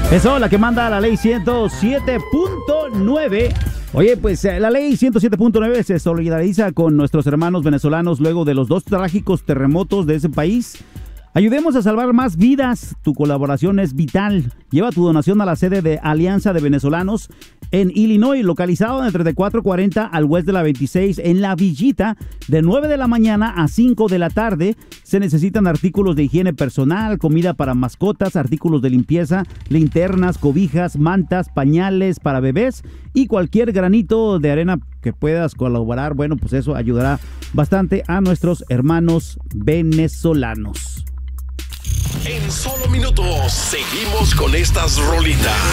Eso, la que manda la ley 107.9. Oye, pues la ley 107.9 se solidariza con nuestros hermanos venezolanos luego de los 2 trágicos terremotos de ese país. Ayudemos a salvar más vidas. Tu colaboración es vital. Lleva tu donación a la sede de Alianza de Venezolanos en Illinois, localizado en el 3440 al oeste de la 26 en La Villita, de 9 de la mañana a 5 de la tarde. Se necesitan artículos de higiene personal, comida para mascotas, artículos de limpieza, linternas, cobijas, mantas, pañales para bebés y cualquier granito de arena que puedas colaborar. Bueno, pues eso ayudará bastante a nuestros hermanos venezolanos. En solo minutos seguimos con estas rolitas.